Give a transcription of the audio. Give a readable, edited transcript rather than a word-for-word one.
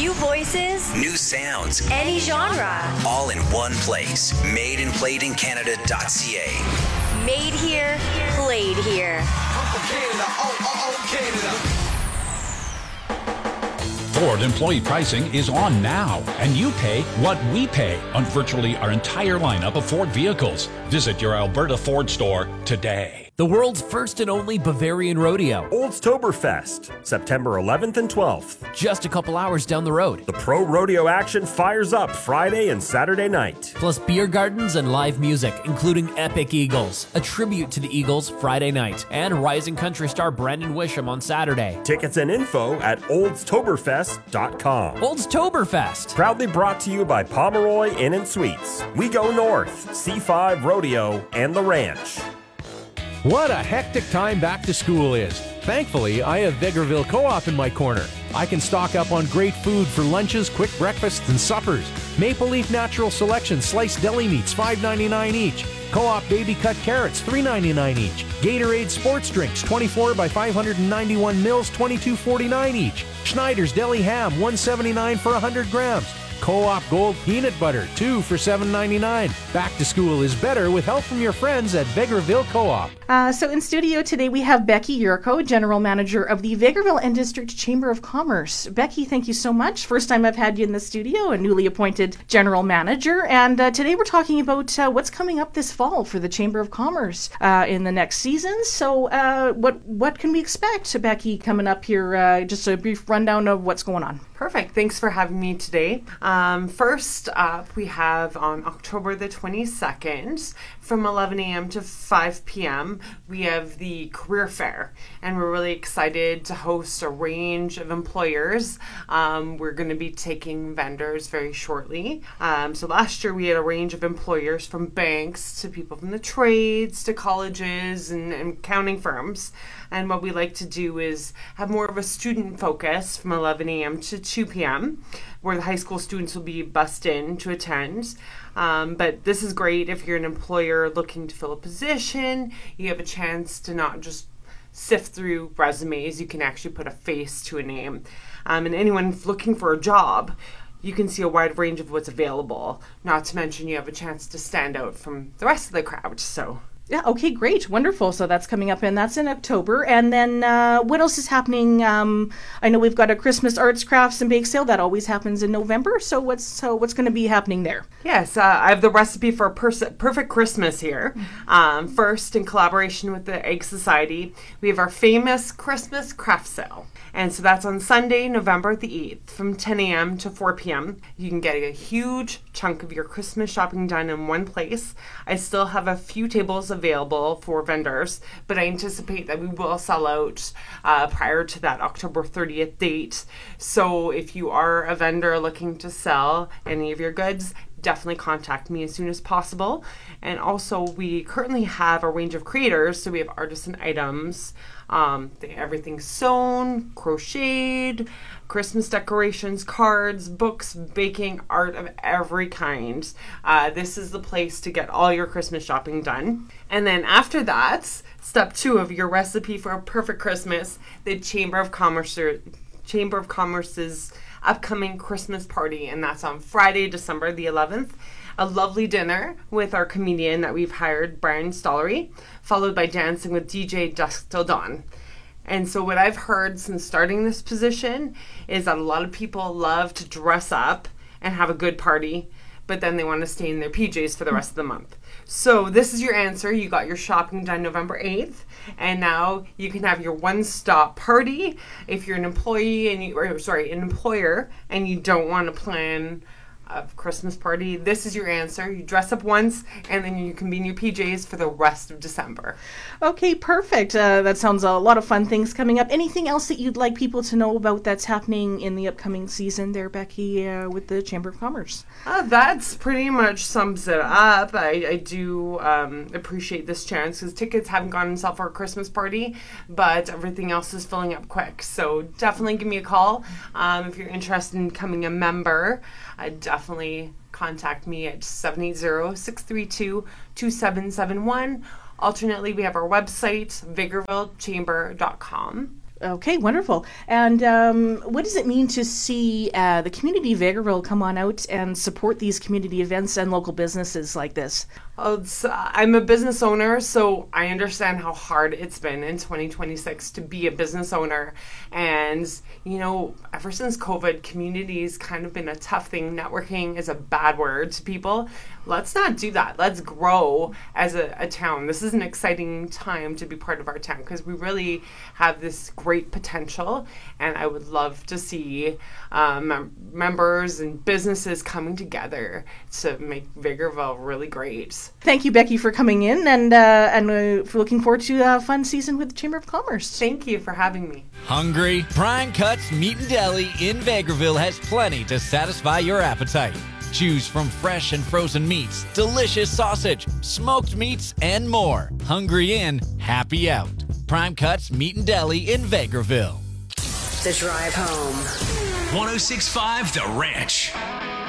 New voices, new sounds, any genre. all in one place. MadeandPlayedInCanada.ca. Made here, played here. Ford employee pricing is on now, and you pay what we pay on virtually our entire lineup of Ford vehicles. Visit your Alberta Ford store today. The world's first and only Bavarian Rodeo. Oldstoberfest, September 11th and 12th. Just a couple hours down the road. The pro rodeo action fires up Friday and Saturday night. Plus beer gardens and live music, including Epic Eagles, a tribute to the Eagles Friday night, and rising country star Brandon Wisham on Saturday. Tickets and info at oldstoberfest.com. Oldstoberfest. Proudly brought to you by Pomeroy Inn & Suites. We go north, C5 Rodeo, and The Ranch. What a hectic time back to school is. Thankfully, I have Vegreville Co-op in my corner. I can stock up on great food for lunches, quick breakfasts, and suppers. Maple Leaf Natural Selection sliced deli meats, $5.99 each. Co-op baby cut carrots, $3.99 each. Gatorade sports drinks, 24 by 591 mils, $22.49 each. Schneider's Deli Ham, $1.79 for 100 grams. Co-op Gold Peanut Butter, 2 for $7.99. Back to school is better with help from your friends at Vegreville Co-op. So in studio today we have Becky Yurko, General Manager of the Vegreville and District Chamber of Commerce. Becky, thank you so much. First time I've had you in the studio, a newly appointed General Manager. And today we're talking about what's coming up this fall for the Chamber of Commerce in the next season. So what can we expect, Becky, coming up here? Just a brief rundown of what's going on. Perfect. Thanks for having me today. First up, we have on October the 22nd from 11 a.m. to 5 p.m. we have the Career Fair, and we're really excited to host a range of employers. We're going to be taking vendors very shortly. So last year we had a range of employers from banks to people from the trades to colleges and accounting firms. And what we like to do is have more of a student focus from 11 a.m. to 2 p.m. where the high school students will be bussed in to attend. But this is great if you're an employer looking to fill a position. You have a chance to not just sift through resumes. You can actually put a face to a name. And anyone looking for a job, you can see a wide range of what's available. Not to mention you have a chance to stand out from the rest of the crowd. So yeah, okay, great, wonderful. So that's coming up, and that's in October. And then what else is happening? I know we've got a Christmas arts, crafts, and bake sale that always happens in November. So what's going to be happening there? Yes, I have the recipe for a perfect Christmas here. First, in collaboration with the Egg Society, we have our famous Christmas craft sale. And so that's on Sunday, November the 8th from 10 a.m. to 4 p.m. You can get a huge chunk of your Christmas shopping done in one place. I still have a few tables available for vendors, but I anticipate that we will sell out prior to that October 30th date. So if you are a vendor looking to sell any of your goods, definitely contact me as soon as possible. And also, we currently have a range of creators. So we have artisan items, everything sewn, crocheted, Christmas decorations, cards, books, baking, art of every kind. This is the place to get all your Christmas shopping done. And then after that, step 2 of your recipe for a perfect Christmas, the Chamber of Commerce's upcoming Christmas party, and that's on Friday, December the 11th. A lovely dinner with our comedian that we've hired, Brian Stollery, followed by dancing with DJ Dusk Till Dawn. And so what I've heard since starting this position is that a lot of people love to dress up and have a good party, but then they want to stay in their PJs for the rest of the month. So this is your answer. You got your shopping done November 8th, and now you can have your one-stop party if you're an employee and an employer, and you don't want to plan a Christmas party. This is your answer. You dress up once, and then you can be in your PJs for the rest of December. Okay, perfect. That sounds a lot of fun things coming up. Anything else that you'd like people to know about that's happening in the upcoming season there, Becky, with the Chamber of Commerce? That's pretty much sums it up. I do appreciate this chance because tickets haven't gone on sale for a Christmas party, but everything else is filling up quick. So definitely give me a call if you're interested in becoming a member. Definitely contact me at 780-632-2771. Alternately, we have our website, VegrevilleChamber.com. Okay, wonderful. And what does it mean to see the community of Vegreville come on out and support these community events and local businesses like this? I'm a business owner, so I understand how hard it's been in 2026 to be a business owner. And, you know, ever since COVID, community's kind of been a tough thing. Networking is a bad word to people. Let's not do that. Let's grow as a town. This is an exciting time to be part of our town because we really have this great potential. And I would love to see members and businesses coming together to make Vegreville really great. Thank you, Becky, for coming in, and for looking forward to a fun season with the Chamber of Commerce. Thank you for having me. Hungry? Prime Cuts Meat and Deli in Vegreville has plenty to satisfy your appetite. Choose from fresh and frozen meats, delicious sausage, smoked meats, and more. Hungry in, happy out. Prime Cuts Meat and Deli in Vegreville. The drive home. 1065 The Ranch.